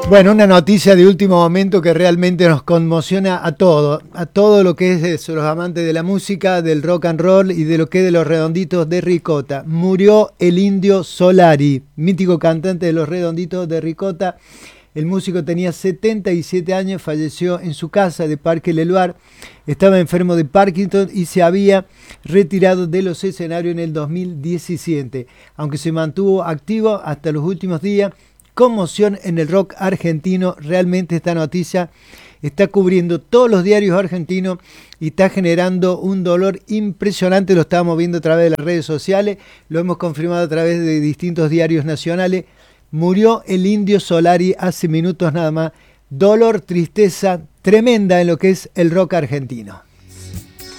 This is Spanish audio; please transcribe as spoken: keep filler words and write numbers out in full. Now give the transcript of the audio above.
Bueno, una noticia de último momento que realmente nos conmociona a todo, a todo lo que es eso, los amantes de la música, del rock and roll y de lo que es de los Redonditos de Ricota. Murió el Indio Solari, mítico cantante de los Redonditos de Ricota. El músico tenía setenta y siete años, falleció en su casa de Parque Leluar. Estaba enfermo de Parkinson y se había retirado de los escenarios en el dos mil diecisiete, aunque se mantuvo activo hasta los últimos días. Conmoción en el rock argentino. Realmente esta noticia está cubriendo todos los diarios argentinos y está generando un dolor impresionante. Lo estábamos viendo a través de las redes sociales, lo hemos confirmado a través de distintos diarios nacionales. Murió el Indio Solari hace minutos nada más. Dolor, tristeza tremenda en lo que es el rock argentino.